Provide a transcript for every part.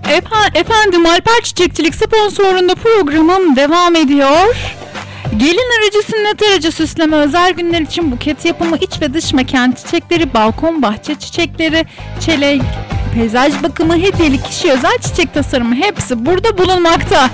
Efendim, Alper Çiçekçilik sponsorluğunda programım devam ediyor. Gelin aracı, sünnet aracı, süsleme, özel günler için buket yapımı, iç ve dış mekan çiçekleri, balkon bahçe çiçekleri, çelenk, peyzaj bakımı, hediyelik, kişi özel çiçek tasarımı, hepsi burada bulunmakta.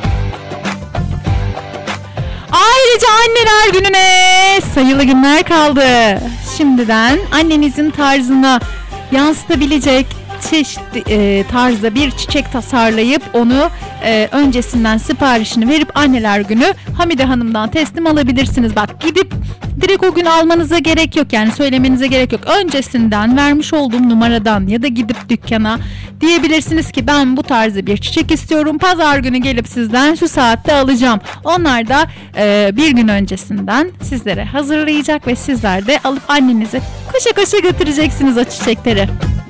Ayrıca anneler gününe sayılı günler kaldı. Şimdiden annenizin tarzına yansıtabilecek çeşitli tarzda bir çiçek tasarlayıp onu öncesinden siparişini verip anneler günü Hamide Hanım'dan teslim alabilirsiniz. Bak, gidip direkt o gün almanıza gerek yok, yani söylemenize gerek yok. Öncesinden vermiş olduğum numaradan ya da gidip dükkana diyebilirsiniz ki ben bu tarzda bir çiçek istiyorum. Pazar günü gelip sizden şu saatte alacağım. Onlar da bir gün öncesinden sizlere hazırlayacak ve sizler de alıp annenize koşa koşa götüreceksiniz o çiçekleri.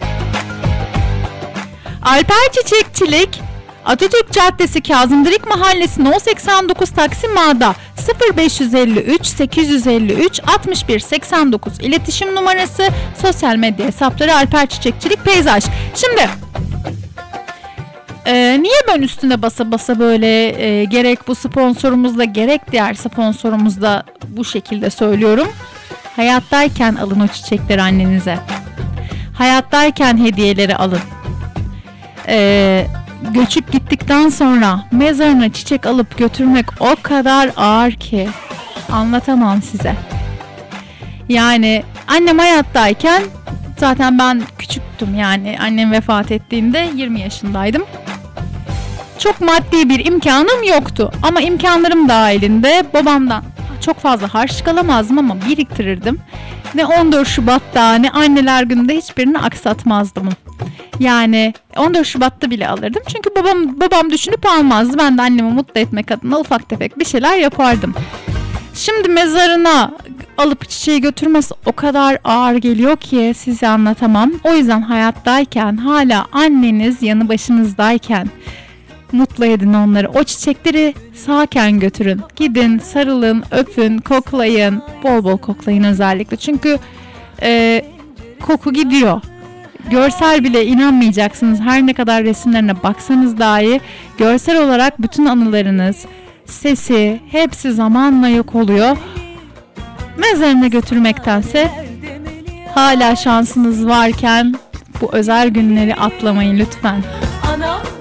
Alper Çiçekçilik, Atatürk Caddesi, Kazımdırik Mahallesi, No 89 Taksim A'da, 0553 853 61 89 iletişim numarası, sosyal medya hesapları Alper Çiçekçilik Peyzaj. Şimdi niye ben üstüne basa basa böyle gerek bu sponsorumuzla gerek diğer sponsorumuzla bu şekilde söylüyorum? Hayattayken alın o çiçekleri annenize. Hayattayken hediyeleri alın. Göçüp gittikten sonra mezarına çiçek alıp götürmek o kadar ağır ki anlatamam size. Yani annem hayattayken, zaten ben küçüktüm, yani annem vefat ettiğinde 20 yaşındaydım. Çok maddi bir imkanım yoktu ama imkanlarım dahilinde babamdan çok fazla harçlık alamazdım ama biriktirirdim. Ne 14 Şubat'ta ne anneler gününde hiçbirini aksatmazdım. Yani 14 Şubat'ta bile alırdım. Çünkü babam düşünüp almazdı. Ben de annemi mutlu etmek adına ufak tefek bir şeyler yapardım. Şimdi mezarına alıp çiçeği götürmesi o kadar ağır geliyor ki size anlatamam. O yüzden hayattayken, hala anneniz yanı başınızdayken mutlu edin onları. O çiçekleri sağken götürün. Gidin, sarılın, öpün, koklayın. Bol bol koklayın özellikle. Çünkü koku gidiyor. Görsel bile inanmayacaksınız. Her ne kadar resimlerine baksanız dahi görsel olarak bütün anılarınız, sesi, hepsi zamanla yok oluyor. Mezarına götürmektense hala şansınız varken bu özel günleri atlamayın lütfen.